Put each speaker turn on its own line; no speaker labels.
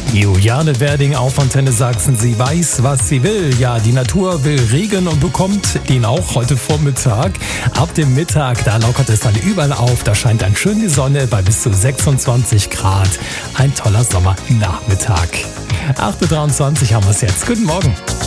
Juliane Werding auf Antenne Sachsen. Sie weiß, was sie will. Ja, die Natur will Regen und bekommt den auch heute Vormittag. Ab dem Mittag, da lockert es dann überall auf. Da scheint dann schön die Sonne bei bis zu 26 Grad. Ein toller Sommernachmittag. 8.23 Uhr haben wir es jetzt. Guten Morgen.